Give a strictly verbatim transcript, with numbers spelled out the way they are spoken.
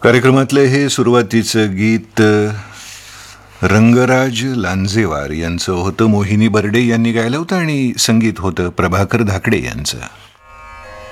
कार्यक्रमातलं हे सुरुवातीचं गीत रंगराज लांजेवार यांचं होतं. मोहिनी बर्डे यांनी गायलं होतं आणि संगीत होतं प्रभाकर धाकडे यांचं.